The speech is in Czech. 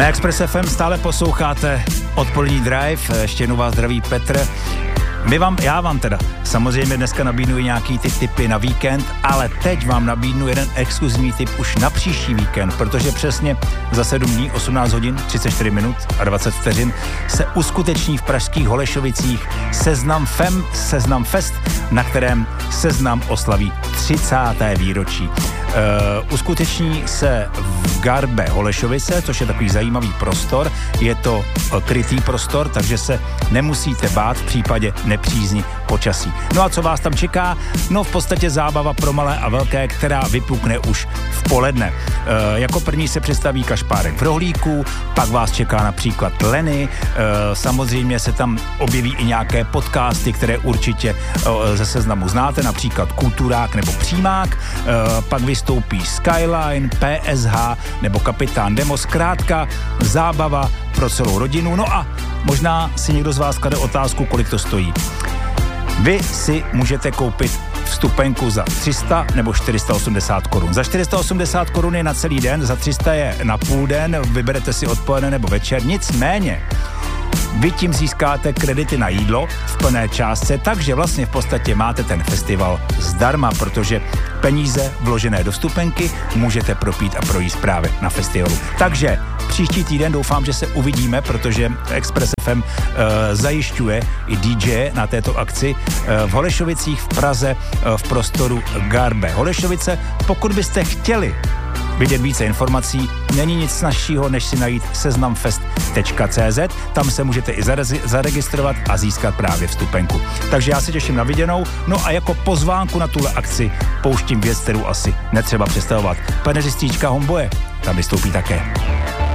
Na Express FM stále posloucháte odpolední drive, ještě jednou vás zdraví Petr. Já vám teda samozřejmě dneska nabídnu i nějaký ty tipy na víkend, ale teď vám nabídnu jeden exkluzivní tip už na příští víkend, protože přesně za 7 dní, 18 hodin, 34 minut a 20 vteřin se uskuteční v pražských Holešovicích Seznam Fest, na kterém Seznam oslaví 30. výročí. Uskuteční se v Garbe Holešovice, což je takový zajímavý prostor. Je to krytý prostor, takže se nemusíte bát v případě nepřízni počasí. No a co vás tam čeká? No v podstatě zábava pro malé a velké, která vypukne už v poledne. Jako první se představí kašpárek v rohlíku, pak vás čeká například Lenny, samozřejmě se tam objeví i nějaké podcasty, které určitě ze Seznamu znáte, například Kulturák nebo Přímák, pak vystoupí Skyline, PSH nebo Kapitán Demo, zkrátka zábava pro celou rodinu. No a možná si někdo z vás klade otázku, kolik to stojí. Vy si můžete koupit vstupenku za 300 nebo 480 korun. Za 480 korun je na celý den, za 300 je na půl den, vyberete si odpoledne nebo večer, nicméně vy tím získáte kredity na jídlo v plné částce, takže vlastně v podstatě máte ten festival zdarma, protože peníze vložené do vstupenky můžete propít a projít právě na festivalu. Takže příští týden doufám, že se uvidíme, protože Express FM zajišťuje i DJ na této akci v Holešovicích v Praze v prostoru Garbe Holešovice. Pokud byste chtěli vidět více informací, není nic snazšího, než si najít seznamfest.cz, tam se můžete i zaregistrovat a získat právě vstupenku. Takže já se těším na viděnou, no a jako pozvánku na tuhle akci pouštím věc, kterou asi netřeba představovat. Paneři Stříčka Homboje tam vystoupí také.